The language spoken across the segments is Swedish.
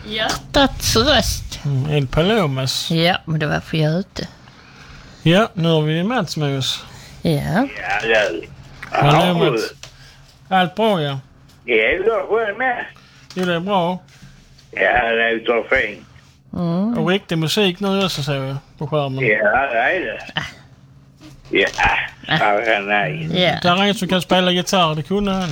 Hjärtats röst. El Palomas. Ja, men det var för jag ute. Ja, nu har vi Mats med oss. Ja. Ja, Hallå Mats. Allt bra, ja? Ja, det är själv med. Jo, det är bra. Ja, det är så fint. Och riktig musik nu också, ser vi på skärmen. Ja, det är det. Ja, nej. Ja. Där är en som kan spela gitarr, det kunde han.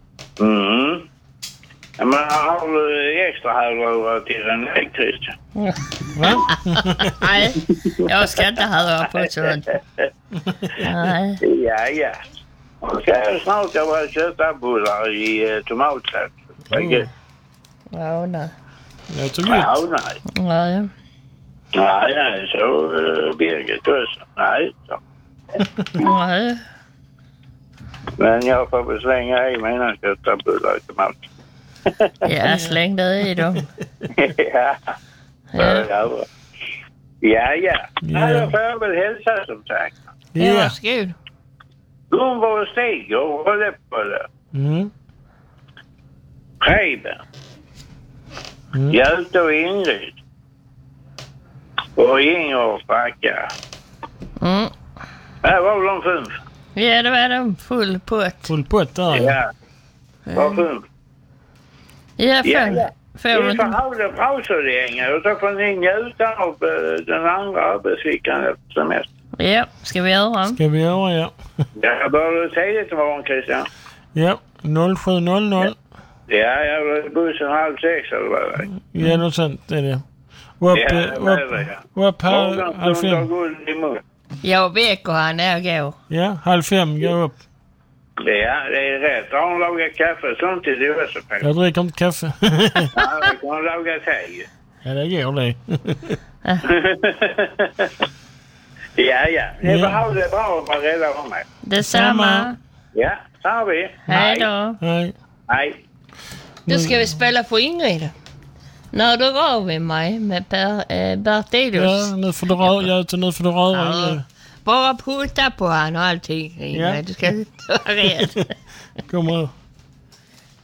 Ja, men har du extra hörlurar till den elektriska? Va? Nej, jag ska inte höra på sånt. Nej. Ja. Och så snart jag var köttbullar i tomatsås. Ja, nej. Jag tog ut. Ja, nej. Ja. Nej, så Birgit också. Nej, så. Nej. Men jag får väl slänga i mina köttbullar i tomatsås. Ja, släng dig i dem. Ja. Ja. Då får jag väl hälsa som sagt. Ja, varsågod. Gunvor och Stig och håller på det. Preben. Göte och Ingrid. Och Inger och Backa. Här var de 5. Ja, det var de. Full pott. Full pott där. Ja. Var 5. Ja, 5. Vi får ha det bra så länge och så får ni njuta av den andra arbetsveckan efter semester. Ja, ska vi göra? Ska vi göra, ja. Jag börjar tidigt imorgon, Christian. Ja, 07.00. Ja, jag var bussen 5:30 eller vad det är. Ja, något sånt är det. Upp här, 4:30. Jag vet och han är går. Ja, 4:30 går upp. Ja, det är rätt. Har hon lagat kaffe och sånt till det också? Jag dricker inte kaffe. Ja, jag kan laga te. Ja, det går det. Ja. Ni får ha det bra och vara rädda om mig. Detsamma. Ja, så har vi. Hej då. Hej. Då ska vi spela på Ingrid. När du rör vid mig med Bertilus. Ja, nu får du röra. Ja. Bara putta på han och allting. Ingrid. Du ska inte vara rädd. Kommer